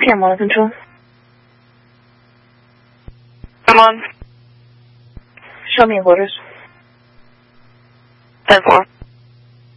PM1 control. Come on. Show me your orders. 10-4.